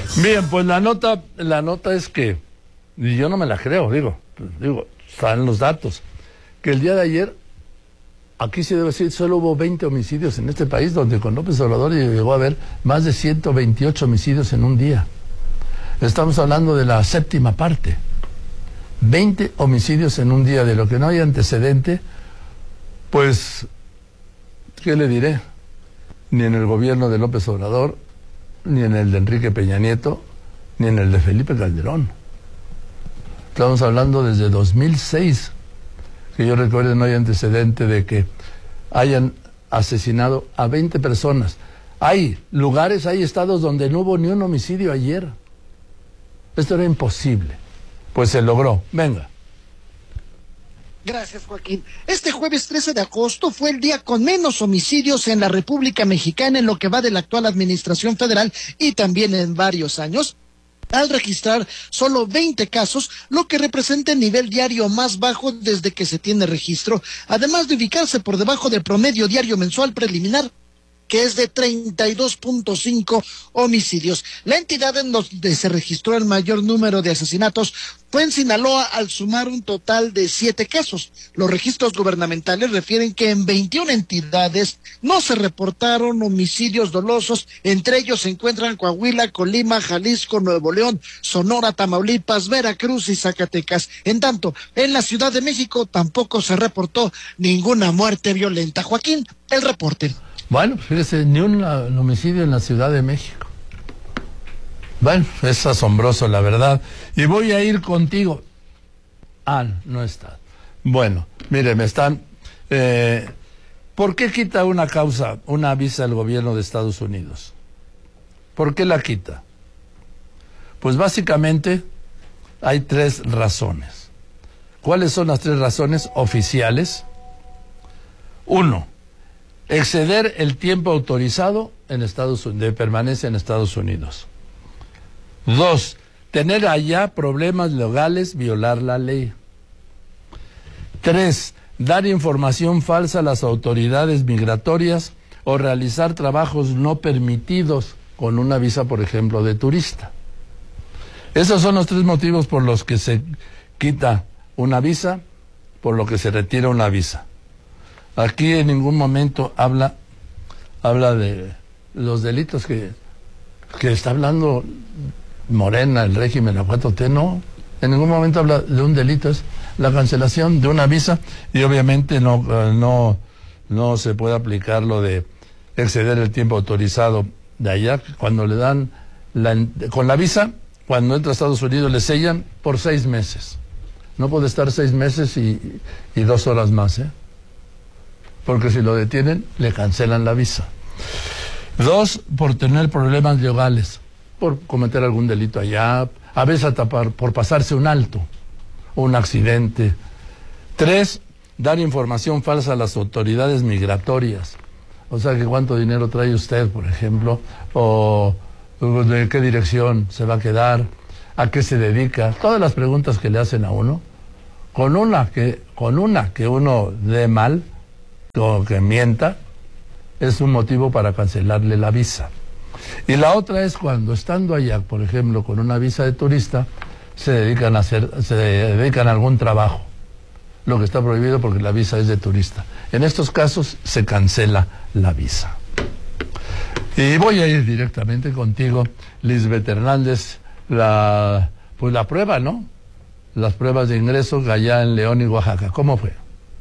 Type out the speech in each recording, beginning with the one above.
Bien, pues la nota es que, y yo no me la creo, digo, están los datos, que el día de ayer, aquí se debe decir, solo hubo 20 homicidios en este país, donde con López Obrador llegó a haber más de 128 homicidios en un día. Estamos hablando de la séptima parte. 20 homicidios en un día, de lo que no hay antecedente, pues, ¿qué le diré? Ni en el gobierno de López Obrador, ni en el de Enrique Peña Nieto, ni en el de Felipe Calderón. Estamos hablando desde 2006, que yo recuerdo no hay antecedente de que hayan asesinado a 20 personas. Hay lugares, hay estados donde no hubo ni un homicidio ayer. Esto era imposible. Pues se logró. Venga. Gracias, Joaquín. Este jueves 13 de agosto fue el día con menos homicidios en la República Mexicana en lo que va de la actual administración federal y también en varios años, al registrar solo 20 casos, lo que representa el nivel diario más bajo desde que se tiene registro, además de ubicarse por debajo del promedio diario mensual preliminar, que es de 32.5 homicidios. La entidad en donde se registró el mayor número de asesinatos fue en Sinaloa, al sumar un total de 7 casos. Los registros gubernamentales refieren que en 21 entidades no se reportaron homicidios dolosos. Entre ellos se encuentran Coahuila, Colima, Jalisco, Nuevo León, Sonora, Tamaulipas, Veracruz y Zacatecas. En tanto, en la Ciudad de México tampoco se reportó ninguna muerte violenta. Joaquín, el reporte. Bueno, fíjese, ni un homicidio en la Ciudad de México. Bueno, es asombroso, la verdad. Y voy a ir contigo. Ah, no está. Bueno, mire, me están... ¿Por qué quita una visa el gobierno de Estados Unidos? ¿Por qué la quita? Pues básicamente hay 3 razones. ¿Cuáles son las 3 razones oficiales? 1, exceder el tiempo autorizado de permanencia en Estados Unidos. 2, tener allá problemas legales, violar la ley. 3, dar información falsa a las autoridades migratorias o realizar trabajos no permitidos con una visa, por ejemplo, de turista. Esos son los 3 motivos por los que se quita una visa, por lo que se retira una visa. Aquí en ningún momento habla de los delitos que está hablando Morena, el régimen, la 4T, no. En ningún momento habla de un delito, es la cancelación de una visa, y obviamente no se puede aplicar lo de exceder el tiempo autorizado de allá. Cuando le dan con la visa, cuando entra a Estados Unidos le sellan por 6 meses. No puede estar 6 meses y 2 horas más, porque si lo detienen, le cancelan la visa. 2, por tener problemas legales, por cometer algún delito allá, a veces hasta por pasarse un alto, o un accidente. 3, dar información falsa a las autoridades migratorias. O sea, que cuánto dinero trae usted, por ejemplo, o de qué dirección se va a quedar, a qué se dedica, todas las preguntas que le hacen a uno, con una que uno dé mal, o que mienta, es un motivo para cancelarle la visa. Y la otra es cuando, estando allá, por ejemplo, con una visa de turista, se dedican a algún trabajo, lo que está prohibido porque la visa es de turista. En estos casos se cancela la visa. Y voy a ir directamente contigo, Lisbeth Hernández, la prueba, ¿no? Las pruebas de ingreso allá en León y Oaxaca. ¿Cómo fue?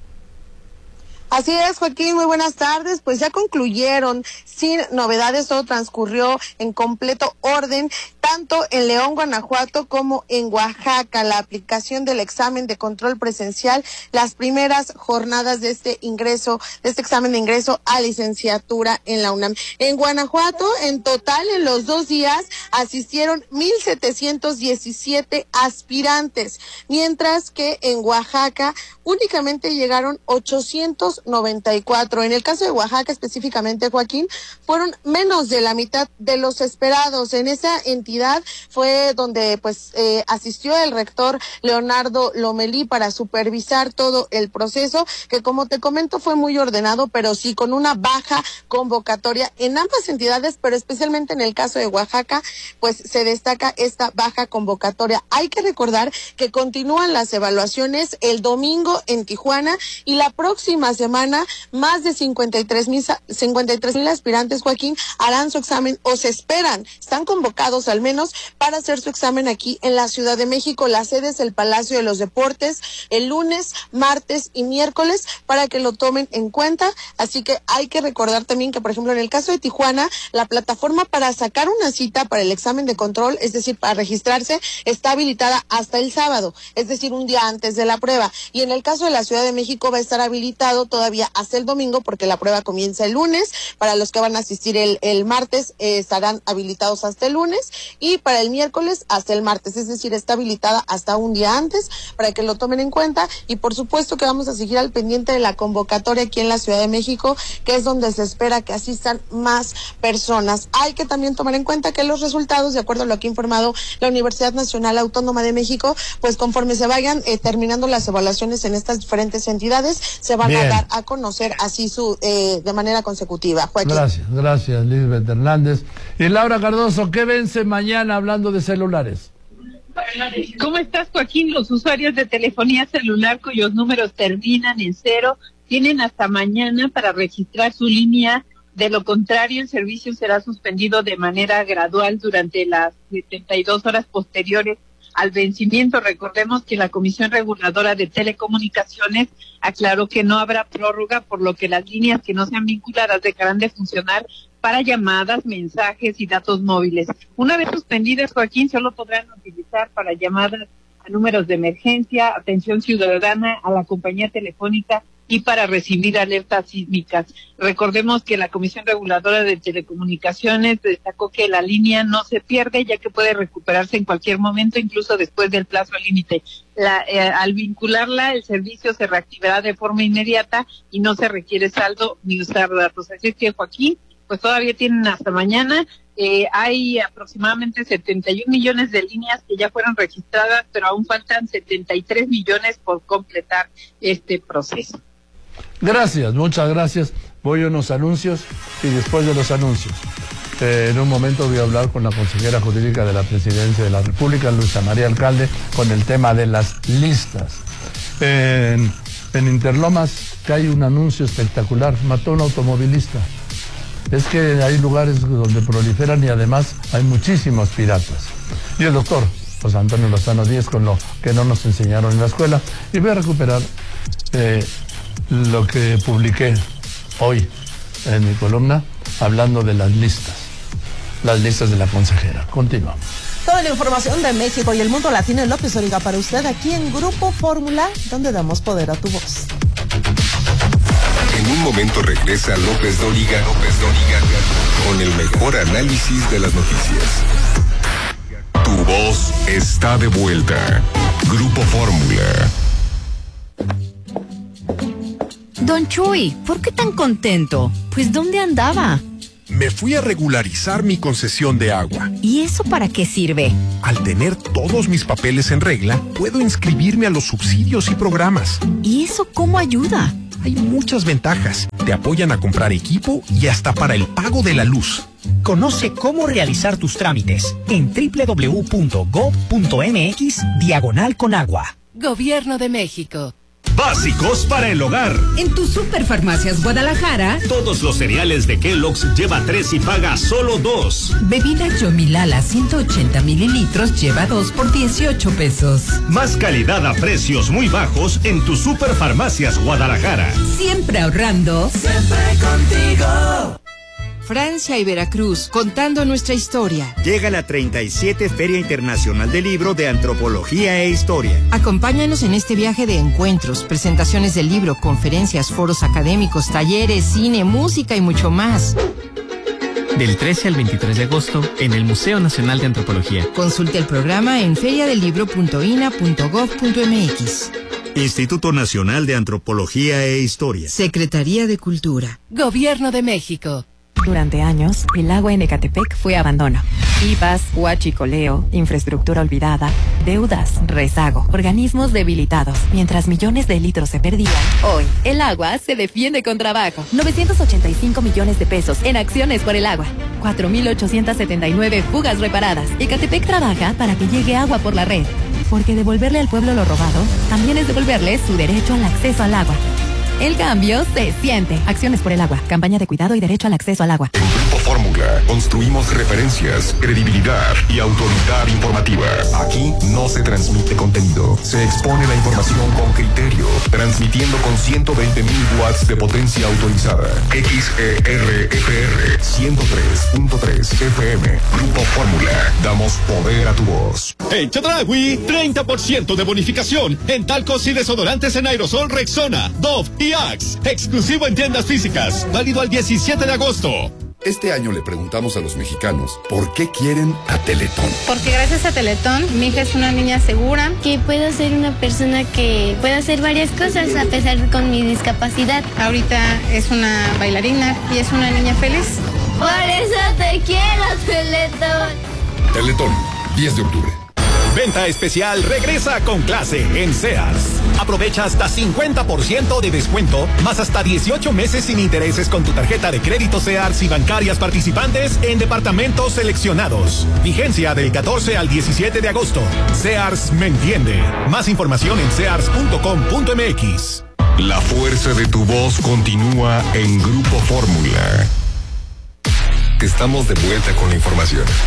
Así es, Joaquín, muy buenas tardes. Pues ya concluyeron sin novedades, todo transcurrió en completo orden, tanto en León, Guanajuato, como en Oaxaca. La aplicación del examen de control presencial, las primeras jornadas de este examen de ingreso a licenciatura en la UNAM. En Guanajuato, en total, en los 2 días, asistieron 1,717 aspirantes, mientras que en Oaxaca únicamente llegaron 894. En el caso de Oaxaca específicamente, Joaquín, fueron menos de la mitad de los esperados. En esa entidad fue donde asistió el rector Leonardo Lomelí para supervisar todo el proceso, que como te comento fue muy ordenado, pero sí con una baja convocatoria en ambas entidades, pero especialmente en el caso de Oaxaca, pues se destaca esta baja convocatoria. Hay que recordar que continúan las evaluaciones el domingo en Tijuana y la próxima semana más de 53,000 aspirantes, Joaquín, harán su examen o se esperan, están convocados al menos para hacer su examen aquí en la Ciudad de México. La sede es el Palacio de los Deportes el lunes, martes y miércoles para que lo tomen en cuenta. Así que hay que recordar también que, por ejemplo, en el caso de Tijuana, la plataforma para sacar una cita para el examen de control, es decir, para registrarse, está habilitada hasta el sábado, es decir, un día antes de la prueba. Y en el caso de la Ciudad de México va a estar habilitado todavía hasta el domingo porque la prueba comienza el lunes. Para los que van a asistir el martes estarán habilitados hasta el lunes y para el miércoles hasta el martes, es decir, está habilitada hasta un día antes para que lo tomen en cuenta. Y por supuesto que vamos a seguir al pendiente de la convocatoria aquí en la Ciudad de México, que es donde se espera que asistan más personas. Hay que también tomar en cuenta que los resultados, de acuerdo a lo que ha informado la Universidad Nacional Autónoma de México, pues conforme se vayan terminando las evaluaciones en estas diferentes entidades, se van a dar a conocer así de manera consecutiva. Joaquín. Gracias, Lisbeth Hernández. Y Laura Cardoso, ¿qué vence mañana hablando de celulares? ¿Cómo estás, Joaquín? Los usuarios de telefonía celular cuyos números terminan en 0 tienen hasta mañana para registrar su línea. De lo contrario, el servicio será suspendido de manera gradual durante las 72 horas posteriores al vencimiento. Recordemos que la Comisión Reguladora de Telecomunicaciones aclaró que no habrá prórroga, por lo que las líneas que no sean vinculadas dejarán de funcionar para llamadas, mensajes y datos móviles. Una vez suspendidas, Joaquín, solo podrán utilizar para llamadas a números de emergencia, atención ciudadana, a la compañía telefónica y para recibir alertas sísmicas. Recordemos que la Comisión Reguladora de Telecomunicaciones destacó que la línea no se pierde, ya que puede recuperarse en cualquier momento, incluso después del plazo límite. Al vincularla, el servicio se reactivará de forma inmediata y no se requiere saldo ni usar datos. Así es que, Joaquín, pues todavía tienen hasta mañana. Hay aproximadamente 71 millones de líneas que ya fueron registradas, pero aún faltan 73 millones por completar este proceso. Gracias, muchas gracias. Voy a unos anuncios y después de los anuncios, en un momento voy a hablar con la consejera jurídica de la Presidencia de la República, Luisa María Alcalde, con el tema de las listas. En Interlomas que hay un anuncio espectacular, mató a un automovilista. Es que hay lugares donde proliferan y además hay muchísimos piratas. Y el doctor José Antonio Lozano Díez con lo que no nos enseñaron en la escuela. Y voy a recuperar lo que publiqué hoy en mi columna hablando de las listas de la consejera. Continuamos. Toda la información de México y el mundo la tiene López Dóriga para usted aquí en Grupo Fórmula, donde damos poder a tu voz. En un momento regresa López Dóriga con el mejor análisis de las noticias. Tu voz está de vuelta. Grupo Fórmula. Don Chuy, ¿por qué tan contento? Pues ¿dónde andaba? Me fui a regularizar mi concesión de agua. ¿Y eso para qué sirve? Al tener todos mis papeles en regla, puedo inscribirme a los subsidios y programas. ¿Y eso cómo ayuda? Hay muchas ventajas. Te apoyan a comprar equipo y hasta para el pago de la luz. Conoce cómo realizar tus trámites en www.gov.mx/Conagua. Gobierno de México. Básicos para el hogar. En tu Superfarmacias Guadalajara, todos los cereales de Kellogg's lleva 3 y paga solo 2. Bebida Yomilala 180 mililitros lleva 2 por 18 pesos. Más calidad a precios muy bajos en tu Superfarmacias Guadalajara. Siempre ahorrando. Siempre contigo. Francia y Veracruz, contando nuestra historia. Llega la 37 Feria Internacional del Libro de Antropología e Historia. Acompáñanos en este viaje de encuentros, presentaciones del libro, conferencias, foros académicos, talleres, cine, música y mucho más. Del 13 al 23 de agosto en el Museo Nacional de Antropología. Consulte el programa en feriadelibro.ina.gov.mx. Instituto Nacional de Antropología e Historia. Secretaría de Cultura. Gobierno de México. Durante años, el agua en Ecatepec fue abandono. IVAs, huachicoleo, infraestructura olvidada, deudas, rezago, organismos debilitados. Mientras millones de litros se perdían, hoy el agua se defiende con trabajo. 985 millones de pesos en acciones por el agua. 4.879 fugas reparadas. Ecatepec trabaja para que llegue agua por la red. Porque devolverle al pueblo lo robado también es devolverle su derecho al acceso al agua. El cambio se siente. Acciones por el agua. Campaña de cuidado y derecho al acceso al agua. En Grupo Fórmula construimos referencias, credibilidad y autoridad informativa. Aquí no se transmite contenido. Se expone la información con criterio, transmitiendo con 120.000 watts de potencia autorizada. XERFR 103.3 FM. Grupo Fórmula. Damos poder a tu voz. En Chedraui, 30% de bonificación en talcos y desodorantes en aerosol Rexona, Dove y Axe. Exclusivo en tiendas físicas. Válido al 17 de agosto. Este año le preguntamos a los mexicanos por qué quieren a Teletón. Porque gracias a Teletón, mi hija es una niña segura. Que puedo ser una persona que puede hacer varias cosas a pesar de con mi discapacidad. Ahorita es una bailarina y es una niña feliz. Por eso te quiero, Teletón. Teletón, 10 de octubre. Venta especial regresa con clase en Sears. Aprovecha hasta 50% de descuento, más hasta 18 meses sin intereses con tu tarjeta de crédito Sears y bancarias participantes en departamentos seleccionados. Vigencia del 14 al 17 de agosto. Sears me entiende. Más información en sears.com.mx. La fuerza de tu voz continúa en Grupo Fórmula. Estamos de vuelta con la información.